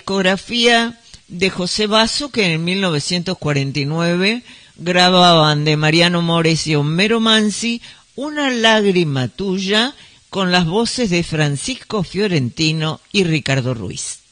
discografía de José Basso, que en 1949 grababan de Mariano Mores y Homero Mansi Una lágrima tuya, con las voces de Francisco Fiorentino y Ricardo Ruiz.